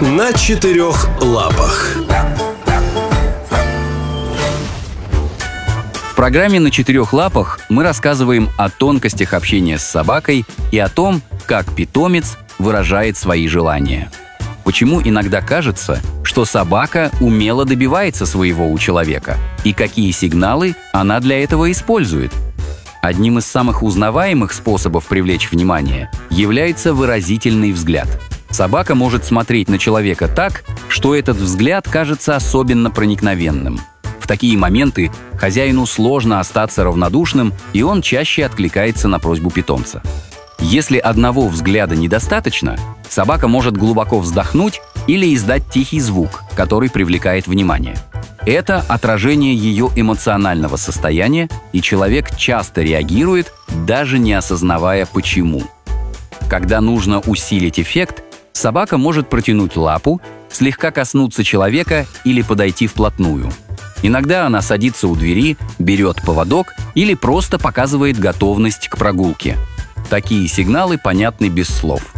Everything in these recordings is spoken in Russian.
На четырех лапах. В программе «На четырех лапах» мы рассказываем о тонкостях общения с собакой и о том, как питомец выражает свои желания. Почему иногда кажется, что собака умело добивается своего у человека, и какие сигналы она для этого использует. Одним из самых узнаваемых способов привлечь внимание является выразительный взгляд. Собака может смотреть на человека так, что этот взгляд кажется особенно проникновенным. В такие моменты хозяину сложно остаться равнодушным, и он чаще откликается на просьбу питомца. Если одного взгляда недостаточно, собака может глубоко вздохнуть или издать тихий звук, который привлекает внимание. Это отражение ее эмоционального состояния, и человек часто реагирует, даже не осознавая почему. Когда нужно усилить эффект, собака может протянуть лапу, слегка коснуться человека или подойти вплотную. Иногда она садится у двери, берет поводок или просто показывает готовность к прогулке. Такие сигналы понятны без слов.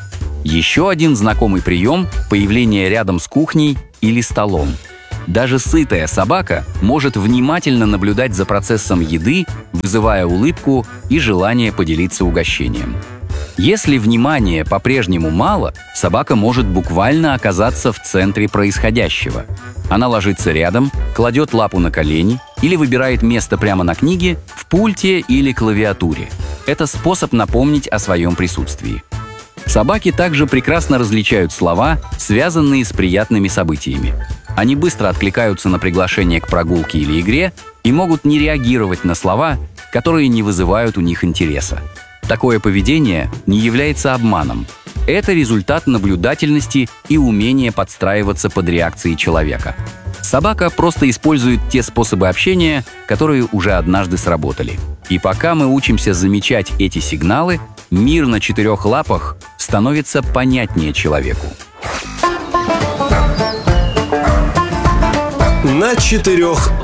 Еще один знакомый прием – появление рядом с кухней или столом. Даже сытая собака может внимательно наблюдать за процессом еды, вызывая улыбку и желание поделиться угощением. Если внимания по-прежнему мало, собака может буквально оказаться в центре происходящего. Она ложится рядом, кладет лапу на колени или выбирает место прямо на книге, в пульте или клавиатуре. Это способ напомнить о своем присутствии. Собаки также прекрасно различают слова, связанные с приятными событиями. Они быстро откликаются на приглашение к прогулке или игре и могут не реагировать на слова, которые не вызывают у них интереса. Такое поведение не является обманом. Это результат наблюдательности и умения подстраиваться под реакции человека. Собака просто использует те способы общения, которые уже однажды сработали. И пока мы учимся замечать эти сигналы, мир на четырех лапах становится понятнее человеку. На четырех